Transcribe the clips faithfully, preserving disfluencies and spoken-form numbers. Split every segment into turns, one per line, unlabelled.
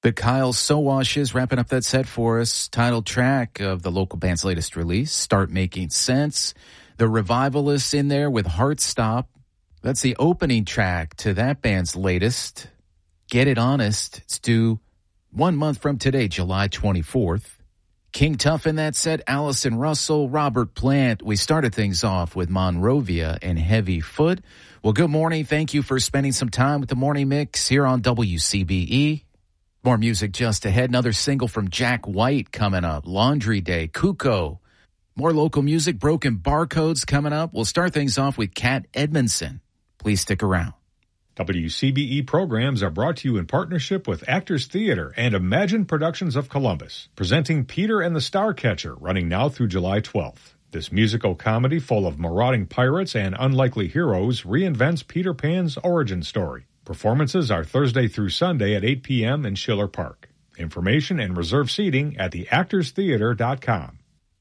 The Kyle Sowash wrapping up that set for us. Title track of the local band's latest release, Start Making Sense. The Revivalists in there with Heartstop. That's the opening track to that band's latest, Get It Honest. It's due one month from today, July twenty-fourth. King Tuff in that set, Allison Russell, Robert Plant. We started things off with Monrovia and Heavy Foot. Well, good morning. Thank you for spending some time with the Morning Mix here on W C B E. More music just ahead. Another single from Jack White coming up. Laundry Day, Kuko. More local music, Broken Barcodes coming up. We'll start things off with Kat Edmondson. Please stick around.
W C B E programs are brought to you in partnership with Actors Theater and Imagine Productions of Columbus, presenting Peter and the Starcatcher, running now through July twelfth. This musical comedy full of marauding pirates and unlikely heroes reinvents Peter Pan's origin story. Performances are Thursday through Sunday at eight p.m. in Schiller Park. Information and reserve seating at the actors theater dot com.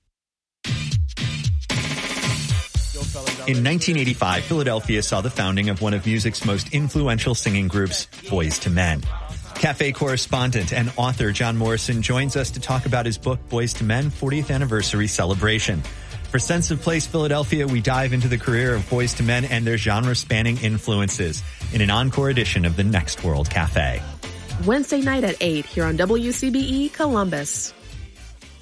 In nineteen eighty-five, Philadelphia saw the founding of one of music's most influential singing groups, Boyz two Men. Cafe correspondent and author John Morrison joins us to talk about his book, Boyz two Men fortieth Anniversary Celebration. For Sense of Place Philadelphia, we dive into the career of Boyz two Men and their genre-spanning influences in an encore edition of the Next World Cafe.
Wednesday night at eight here on W C B E Columbus.